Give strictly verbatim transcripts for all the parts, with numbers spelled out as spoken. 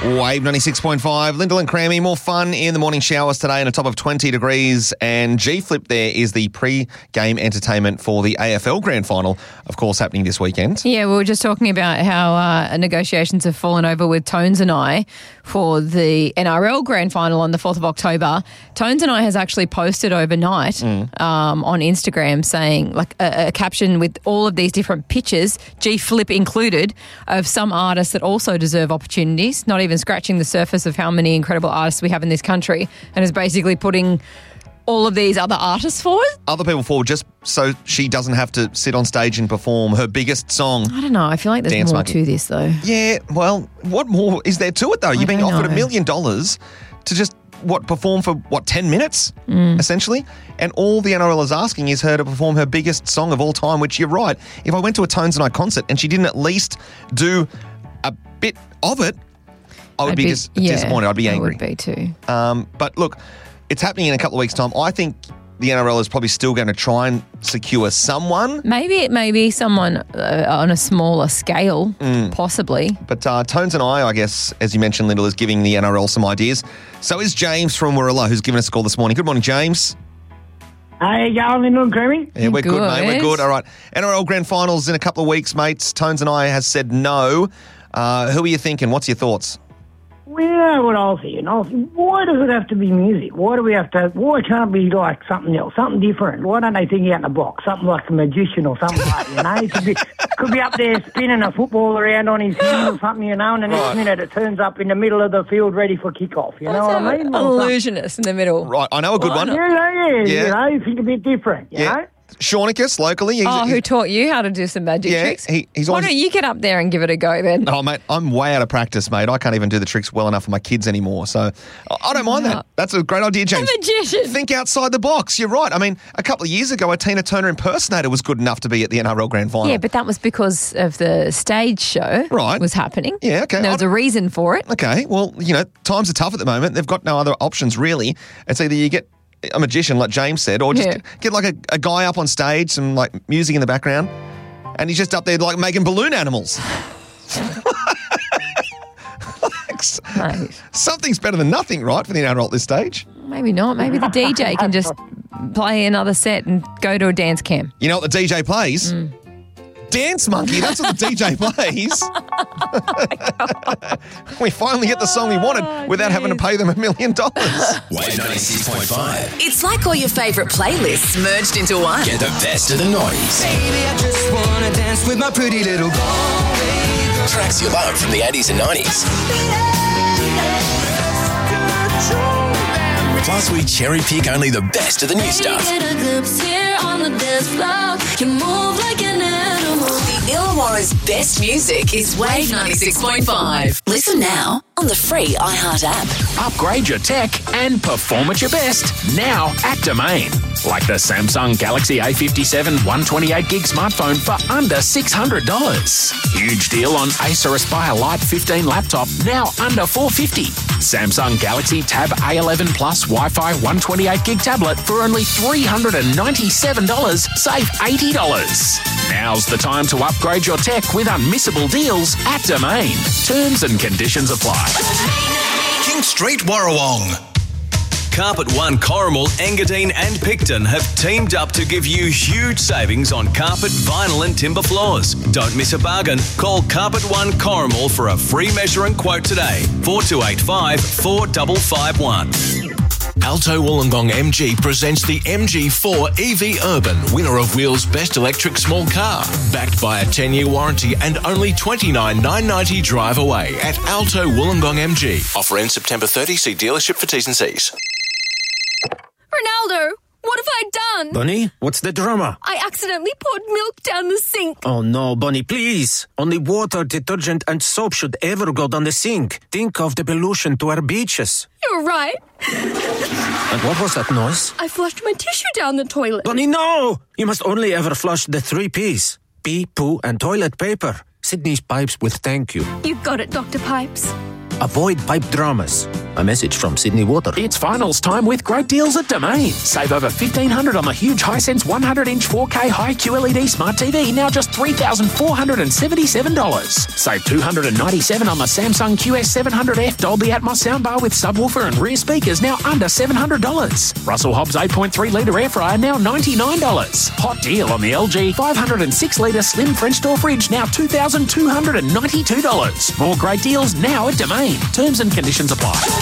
Wave ninety-six point five, Lyndall and Crammy. More fun in the morning showers today in a top of twenty degrees. And G-Flip there is the pre-game entertainment for the A F L Grand Final, of course, happening this weekend. Yeah, we were just talking about how uh, negotiations have fallen over with Tones and I for the N R L Grand Final on the fourth of October. Tones and I has actually posted overnight mm. um, on Instagram saying, like a, a caption with all of these different pictures, G-Flip included, of some artists that also deserve opportunities, not even scratching the surface of how many incredible artists we have in this country, and is basically putting all of these other artists forward. Other people forward just so she doesn't have to sit on stage and perform her biggest song. I don't know. I feel like there's Dance more Monkey. to this, though. Yeah, well, what more is there to it, though? You're being offered know. a million dollars to just, what, perform for, what, ten minutes, mm. essentially? And all the N R L is asking is her to perform her biggest song of all time, which you're right. If I went to a Tones and I concert and she didn't at least do a bit of it, I would I'd be, be dis- yeah, disappointed. I'd be angry. I would be too. Um, but look, it's happening in a couple of weeks' time. I think the N R L is probably still going to try and secure someone. Maybe it may be someone uh, on a smaller scale, mm. possibly. But uh, Tones and I, I guess, as you mentioned, Lyndall, is giving the N R L some ideas. So is James from Warilla, who's given us a call this morning. Good morning, James. Hey, you going, Lyndall and Crammy? Yeah, we're good. good, mate. We're good. All right. N R L Grand Finals in a couple of weeks, mates. Tones and I has said no. Uh, who are you thinking? What's your thoughts? Well, what I'll say, and I'll say, why does it have to be music? Why do we have to, why can't it be like something else, something different? Why don't they think out the box, something like a magician or something like that, you know? It could be, could be up there spinning a football around on his head or something, you know, and the next right. minute it turns up in the middle of the field ready for kick-off, you know what I mean? An illusionist in the middle. Right, I know a good Why one. not? Yeah, yeah, Yeah. you know, you think a bit different, you Yeah. know? Shaunicus, locally. He's, Oh, he's, who taught you how to do some magic Yeah, tricks? he- he's Why always- don't you get up there and give it a go then? Oh, mate, I'm way out of practice, mate. I can't even do the tricks well enough for my kids anymore. So I I don't mind that. That's a great idea, James. A magician. Think outside the box. You're right. I mean, a couple of years ago, a Tina Turner impersonator was good enough to be at the N R L Grand Final. Yeah, but that was because of the stage show Right. was happening. Yeah, okay. There was I- a reason for it. Okay, well, you know, times are tough at the moment. They've got no other options, really. It's either you get a magician, like James said, or just Yeah. get like a, a guy up on stage, some like music in the background, and he's just up there like making balloon animals. Mate. Something's better than nothing, right, for the N R L at this stage? Maybe not. Maybe the D J can just play another set and go to a dance camp. You know what the D J plays? Mm. Dance Monkey, that's what the D J plays. We finally get the song we wanted Oh, without having to geez. pay them a million dollars. Wave ninety-six point five. It's like all your favourite playlists merged into one. Get the best of the noise. Baby, I just wanna dance with my pretty little Galway. Tracks you love from the eighties and nineties. Plus, we cherry pick only the best of the new stuff. The Illawarra's best music is Wave ninety-six point five. Listen now on the free iHeart app. Upgrade your tech and perform at your best now at Domain. Like the Samsung Galaxy A fifty-seven one twenty-eight gig smartphone for under six hundred dollars. Huge deal on Acer Aspire Lite fifteen laptop, now under four hundred fifty dollars. Samsung Galaxy Tab A eleven Plus Wi-Fi one twenty-eight gig tablet for only three hundred ninety-seven dollars, save eighty dollars. Now's the time to upgrade your tech with unmissable deals at Domain. Terms and conditions apply. King Street Warrawong. Carpet One Corrimal, Engadine and Picton have teamed up to give you huge savings on carpet, vinyl and timber floors. Don't miss a bargain. Call Carpet One Corrimal for a free measure and quote today. four two eight five, four five five one. Alto Wollongong M G presents the M G four E V Urban, winner of Wheels Best Electric Small Car. Backed by a ten-year warranty and only twenty-nine thousand nine hundred ninety drive away at Alto Wollongong M G. Offer ends September thirtieth. See dealership for T's and C's. Ronaldo, what have I done? Bunny, what's the drama? I accidentally poured milk down the sink. Oh no, Bunny, please. Only water, detergent and soap should ever go down the sink. Think of the pollution to our beaches. You're right. And what was that noise? I flushed my tissue down the toilet. Bunny, no! You must only ever flush the three P's. Pee, poo and toilet paper. Sydney's Pipes with thank you. You got it, Doctor Pipes. Avoid pipe dramas. A message from Sydney Water. It's finals time with great deals at Domain. Save over fifteen hundred dollars on the huge Hisense one hundred inch four K high Q L E D smart T V, now just three thousand four hundred seventy-seven dollars. Save two hundred ninety-seven dollars on the Samsung Q S seven hundred F Dolby Atmos soundbar with subwoofer and rear speakers, now under seven hundred dollars. Russell Hobbs eight point three litre air fryer, now ninety-nine dollars. Hot deal on the L G five hundred six litre slim French door fridge, now two thousand two hundred ninety-two dollars. More great deals now at Domain. Terms and conditions apply.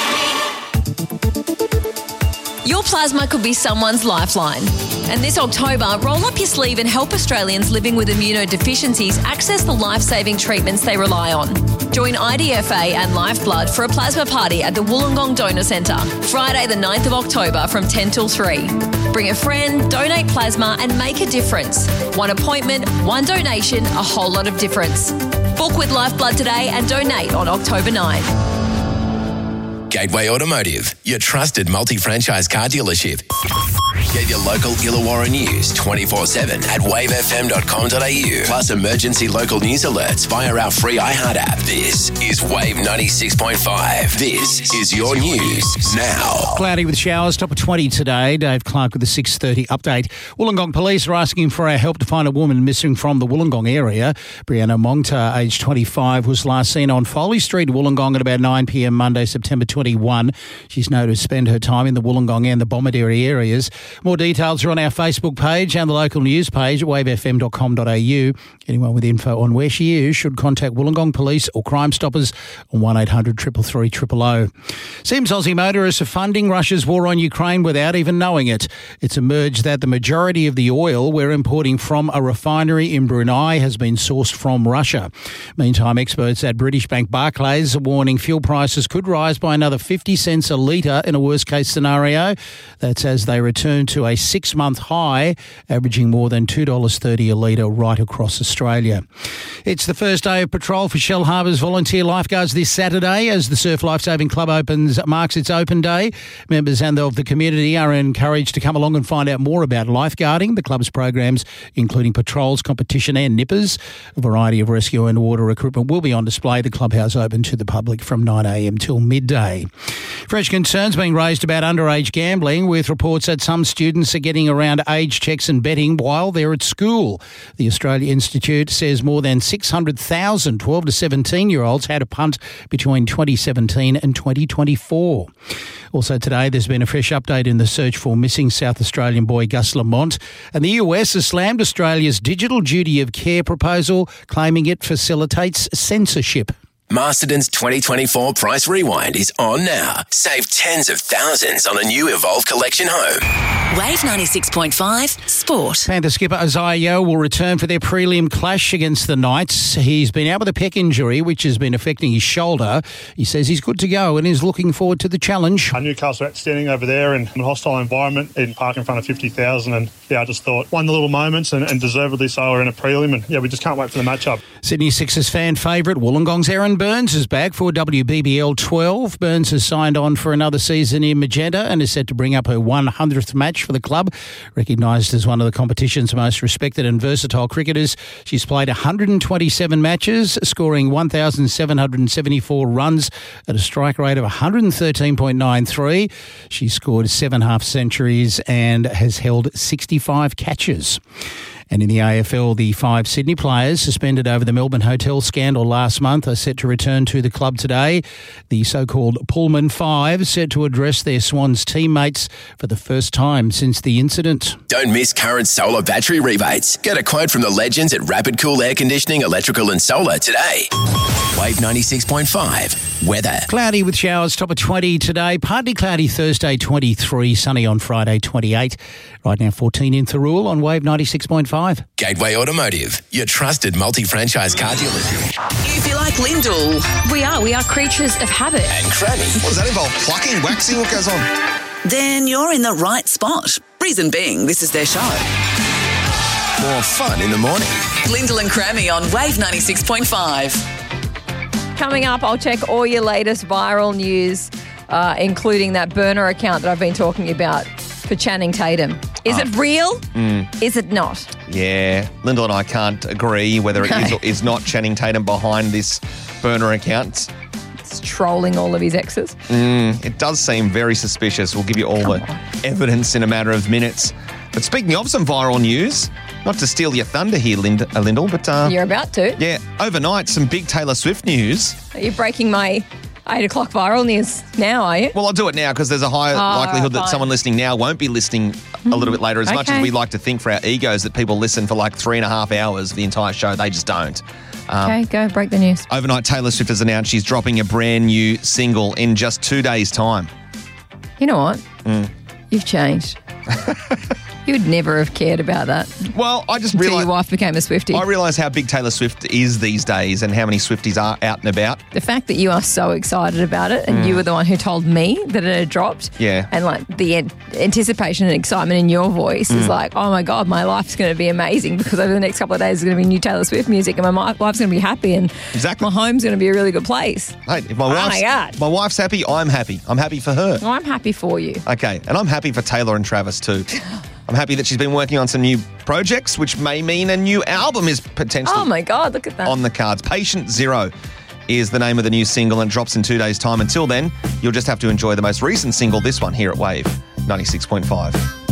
Your plasma could be someone's lifeline. And this October, roll up your sleeve and help Australians living with immunodeficiencies access the life-saving treatments they rely on. Join I D F A and Lifeblood for a plasma party at the Wollongong Donor Centre, Friday the ninth of October from ten till three. Bring a friend, donate plasma and make a difference. One appointment, one donation, a whole lot of difference. Book with Lifeblood today and donate on October ninth. Gateway Automotive, your trusted multi-franchise car dealership. Get your local Illawarra news twenty-four seven at wave f m dot com dot a u. Plus emergency local news alerts via our free iHeart app. This is Wave ninety-six point five. This is your news now. Cloudy with showers, top of twenty today. Dave Clark with the six thirty update. Wollongong police are asking for our help to find a woman missing from the Wollongong area. Brianna Mongta, aged twenty-five, was last seen on Foley Street, Wollongong at about nine p m Monday, September twenty-first. She's known to spend her time in the Wollongong and the Bomaderry areas. More details are on our Facebook page and the local news page at wave f m dot com dot a u. Anyone with info on where she is should contact Wollongong Police or Crime Stoppers on one eight hundred three three three zero zero. Seems Aussie motorists are funding Russia's war on Ukraine without even knowing it. It's emerged that the majority of the oil we're importing from a refinery in Brunei has been sourced from Russia. Meantime, experts at British bank Barclays are warning fuel prices could rise by another fifty cents a litre in a worst-case scenario. That's as they return to a six-month high, averaging more than two dollars thirty a litre right across Australia. It's the first day of patrol for Shell Harbour's volunteer lifeguards this Saturday as the Surf Lifesaving Club opens marks its open day. Members and of the community are encouraged to come along and find out more about lifeguarding, the club's programs, including patrols, competition and nippers. A variety of rescue and water recruitment will be on display. The clubhouse open to the public from nine a m till midday. Fresh concerns being raised about underage gambling, with reports that some students are getting around age checks and betting while they're at school. The Australia Institute says more than six hundred thousand twelve to seventeen-year-olds had a punt between twenty seventeen and twenty twenty-four. Also today, there's been a fresh update in the search for missing South Australian boy Gus Lamont, and the U S has slammed Australia's digital duty of care proposal, claiming it facilitates censorship. Masterton's twenty twenty-four Price Rewind is on now. Save tens of thousands on a new Evolve Collection home. Wave ninety-six point five Sport. Panther skipper Isaiah Yeo will return for their prelim clash against the Knights. He's been out with a pec injury, which has been affecting his shoulder. He says he's good to go and is looking forward to the challenge. Newcastle are outstanding over there in a hostile environment, in park in front of fifty thousand, and yeah, I just thought one of the little moments and, and deservedly so are in a prelim, and yeah, we just can't wait for the matchup. Sydney Sixers fan favourite Wollongong's Aaron Burns is back for W B B L twelve. Burns has signed on for another season in Magenta and is set to bring up her one hundredth match for the club. Recognised as one of the competition's most respected and versatile cricketers, she's played one hundred twenty-seven matches, scoring one thousand seven hundred seventy-four runs at a strike rate of one hundred thirteen point nine three. She scored seven half centuries and has held sixty-five catches. And in the A F L, the five Sydney players suspended over the Melbourne hotel scandal last month are set to return to the club today. The so-called Pullman Five set to address their Swans teammates for the first time since the incident. Don't miss current solar battery rebates. Get a quote from the legends at Rapid Cool Air Conditioning, Electrical and Solar today. Wave ninety-six point five. Weather. Cloudy with showers, top of twenty today. Partly cloudy Thursday, twenty-three. Sunny on Friday, twenty-eight. Right now, fourteen in Thirroul on Wave ninety-six point five. Gateway Automotive, your trusted multi-franchise car dealership. If you like Lyndall, We are. We are creatures of habit. And Cranny. What does that involve? Plucking, waxing? What goes on? then you're in the right spot. Reason being, this is their show. More fun in the morning. Lyndall and Crammy on Wave ninety-six point five. Coming up, I'll check all your latest viral news, uh, including that burner account that I've been talking about for Channing Tatum. Is oh. it real? Mm. Is it not? Yeah. Lyndall and I can't agree whether it No. is or is not Channing Tatum behind this burner account. It's just trolling all of his exes. Mm, it does seem very suspicious. We'll give you all Come the on. evidence in a matter of minutes. But speaking of some viral news, not to steal your thunder here, Lind- uh, Lyndall, but... Uh, You're about to. Yeah, overnight, some big Taylor Swift news. Are you breaking my eight o'clock viral news now, are you? Well, I'll do it now because there's a high oh, likelihood that fine. someone listening now won't be listening a little bit later. As okay. much as we like to think for our egos that people listen for like three and a half hours the entire show, they just don't. Um, okay, go break the news. Overnight, Taylor Swift has announced she's dropping a brand new single in just two days' time. You know what? Mm. You've changed. You would never have cared about that. Well, I just Until realised... your wife became a Swiftie. I realise how big Taylor Swift is these days and how many Swifties are out and about. The fact that you are so excited about it and Mm. you were the one who told me that it had dropped. Yeah. And like the an- anticipation and excitement in your voice Mm. is like, oh my God, my life's going to be amazing because over the next couple of days there's going to be new Taylor Swift music and my mi- life's going to be happy and exactly. my home's going to be a really good place. Hey, if my Oh wife's, my God. my wife's happy, I'm happy. I'm happy for her. Well, I'm happy for you. Okay, and I'm happy for Taylor and Travis too. I'm happy that she's been working on some new projects, which may mean a new album is potentially Oh my God, look at that. on the cards. Patient Zero is the name of the new single and drops in two days' time. Until then, you'll just have to enjoy the most recent single, this one here at Wave ninety-six point five.